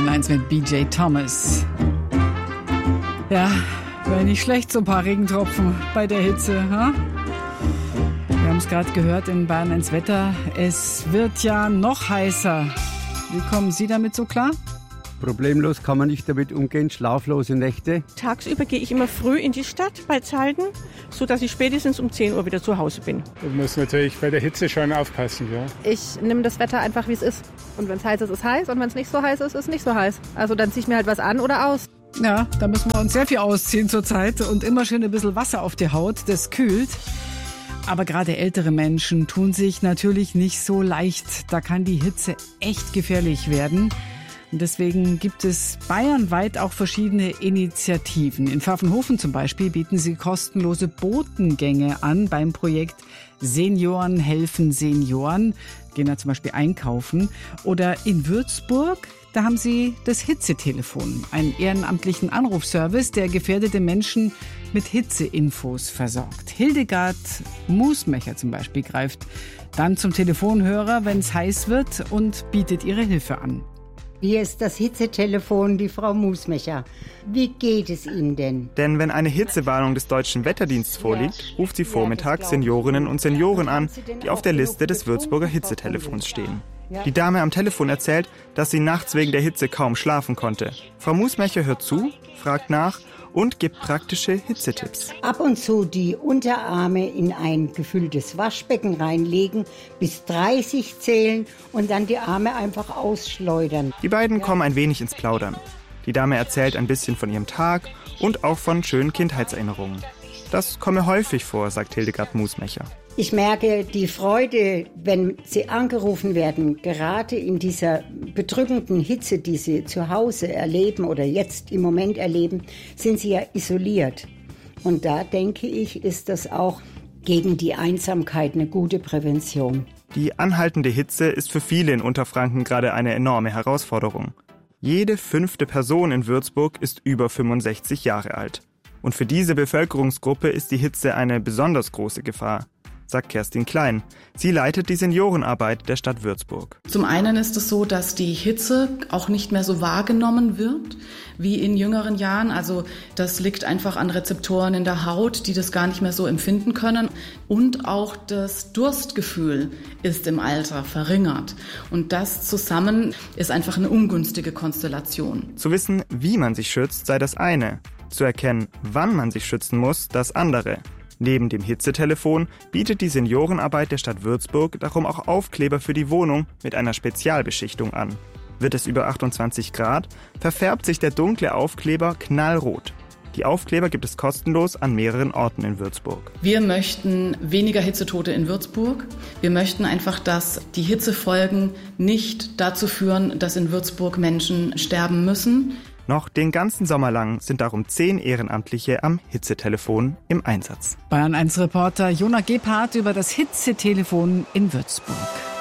Bayern 1 mit BJ Thomas. Ja, wäre nicht schlecht, so ein paar Regentropfen bei der Hitze. Ha? Wir haben es gerade gehört in Bayern 1 Wetter. Es wird ja noch heißer. Wie kommen Sie damit so klar? Problemlos kann man nicht damit umgehen, schlaflose Nächte. Tagsüber gehe ich immer früh in die Stadt bei Zeiten, sodass ich spätestens um 10 Uhr wieder zu Hause bin. Man muss natürlich bei der Hitze schon aufpassen. Ja. Ich nehme das Wetter einfach, wie es ist. Und wenn es heiß ist, ist heiß. Und wenn es nicht so heiß ist, ist nicht so heiß. Also dann ziehe ich mir halt was an oder aus. Ja, da müssen wir uns sehr viel ausziehen zurzeit. Und immer schön ein bisschen Wasser auf die Haut, das kühlt. Aber gerade ältere Menschen tun sich natürlich nicht so leicht. Da kann die Hitze echt gefährlich werden. Und deswegen gibt es bayernweit auch verschiedene Initiativen. In Pfaffenhofen zum Beispiel bieten sie kostenlose Botengänge an beim Projekt Senioren helfen Senioren. Gehen da zum Beispiel einkaufen. Oder in Würzburg, da haben sie das Hitzetelefon, einen ehrenamtlichen Anrufservice, der gefährdete Menschen mit Hitzeinfos versorgt. Hildegard Musmecher zum Beispiel greift dann zum Telefonhörer, wenn es heiß wird, und bietet ihre Hilfe an. Hier ist das Hitzetelefon, die Frau Musmecher. Wie geht es Ihnen denn? Denn wenn eine Hitzewarnung des Deutschen Wetterdienstes vorliegt, ruft sie vormittags Seniorinnen und Senioren an, die auf der Liste des Würzburger Hitzetelefons stehen. Die Dame am Telefon erzählt, dass sie nachts wegen der Hitze kaum schlafen konnte. Frau Musmecher hört zu, fragt nach und gibt praktische Hitzetipps. Ab und zu die Unterarme in ein gefülltes Waschbecken reinlegen, bis 30 zählen und dann die Arme einfach ausschleudern. Die beiden kommen ein wenig ins Plaudern. Die Dame erzählt ein bisschen von ihrem Tag und auch von schönen Kindheitserinnerungen. Das komme häufig vor, sagt Hildegard Musmecher. Ich merke die Freude, wenn sie angerufen werden, gerade in dieser bedrückenden Hitze, die sie zu Hause erleben oder jetzt im Moment erleben, sind sie ja isoliert. Und da denke ich, ist das auch gegen die Einsamkeit eine gute Prävention. Die anhaltende Hitze ist für viele in Unterfranken gerade eine enorme Herausforderung. Jede 5. Person in Würzburg ist über 65 Jahre alt. Und für diese Bevölkerungsgruppe ist die Hitze eine besonders große Gefahr, sagt Kerstin Klein. Sie leitet die Seniorenarbeit der Stadt Würzburg. Zum einen ist es so, dass die Hitze auch nicht mehr so wahrgenommen wird wie in jüngeren Jahren. Also das liegt einfach an Rezeptoren in der Haut, die das gar nicht mehr so empfinden können. Und auch das Durstgefühl ist im Alter verringert. Und das zusammen ist einfach eine ungünstige Konstellation. Zu wissen, wie man sich schützt, sei das eine. Zu erkennen, wann man sich schützen muss, das andere. Neben dem Hitzetelefon bietet die Seniorenarbeit der Stadt Würzburg darum auch Aufkleber für die Wohnung mit einer Spezialbeschichtung an. Wird es über 28 Grad, verfärbt sich der dunkle Aufkleber knallrot. Die Aufkleber gibt es kostenlos an mehreren Orten in Würzburg. Wir möchten weniger Hitzetote in Würzburg. Wir möchten einfach, dass die Hitzefolgen nicht dazu führen, dass in Würzburg Menschen sterben müssen. Noch den ganzen Sommer lang sind darum 10 Ehrenamtliche am Hitzetelefon im Einsatz. Bayern 1 Reporter Jona Gebhardt über das Hitzetelefon in Würzburg.